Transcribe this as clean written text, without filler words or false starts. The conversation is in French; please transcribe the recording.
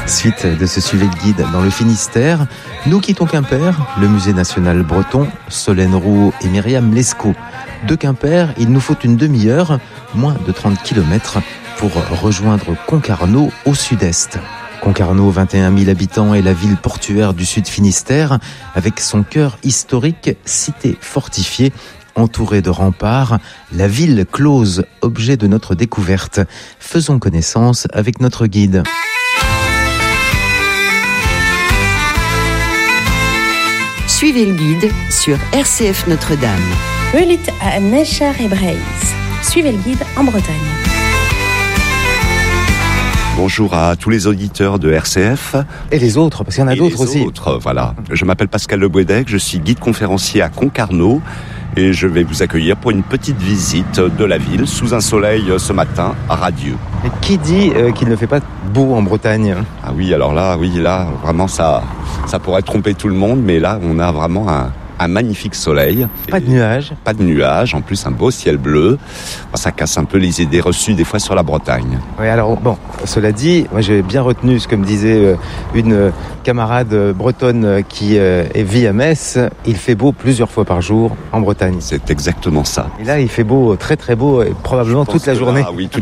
Suite de ce Suivez le guide dans le Finistère, nous quittons Quimper, le musée national breton, Solène Roux et Myriam Lescaut. De Quimper, il nous faut une demi-heure, moins de 30 km, pour rejoindre Concarneau au sud-est. Concarneau, 21 000 habitants, est la ville portuaire du sud Finistère, avec son cœur historique, cité fortifiée, entourée de remparts, la ville close, objet de notre découverte. Faisons connaissance avec notre guide. Suivez le guide sur RCF Notre-Dame. Hulit à Necher et Breise. Suivez le guide en Bretagne. Bonjour à tous les auditeurs de RCF. Et les autres, parce qu'il y en a d'autres aussi. Voilà. Je m'appelle Pascal Le Bouedec, je suis guide conférencier à Concarneau et je vais vous accueillir pour une petite visite de la ville sous un soleil ce matin radieux. Mais qui dit qu'il ne fait pas beau en Bretagne ? Ah oui, alors là, vraiment ça pourrait tromper tout le monde, mais là on a vraiment un magnifique soleil. Pas de nuages. Pas de nuages, en plus un beau ciel bleu. Ça casse un peu les idées reçues des fois sur la Bretagne. Oui, alors bon, cela dit, moi j'ai bien retenu ce que me disait une camarade bretonne qui vit à Metz. Il fait beau plusieurs fois par jour en Bretagne. C'est exactement ça. Et là, il fait beau, très très beau, et probablement toute la journée. Oui,